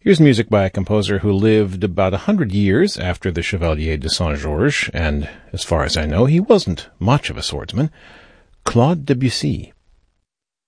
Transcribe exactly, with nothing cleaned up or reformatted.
Here's music by a composer who lived about a hundred years after the Chevalier de Saint-Georges, and as far as I know, he wasn't much of a swordsman. Claude Debussy.